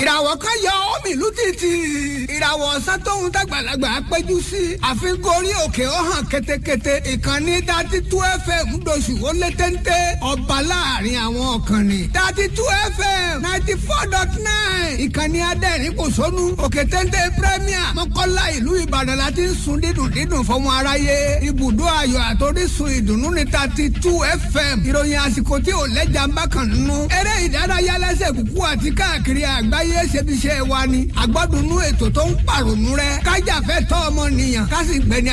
ìràwọ̀ kan yọ omi ìlú títì ìràwọ̀ ọ̀sán tóun dàgbàlagbà péjú sí àfin gorí òkè ó hàn ketekete ìkànnì 32 FM ńdọ̀sù ó lé téńté ọba láàrin àwọn ọ̀kànnì 32 FM 94.9 ìkànnì adẹ́rìn kò sónú òkè téńté premier mọ́kànlá ìlú ìbàdàn láti ń sun dídùn fọmọ aráyé ibùdó ayọ̀ àtòrísun ìdùnnú ní 32 FM ìròyìn àsìkò tí ò lẹ́jà ń bá kàn nínú eré ìdárayá lẹ́sẹ̀ kúkú àti káàkiri àgbáyé ṣebiṣẹ́ wa ni àgbọ́dúnú ètò tó ń pàrònú rẹ kájàfẹ́ tọ́ ọmọnìyàn ká sì gbẹni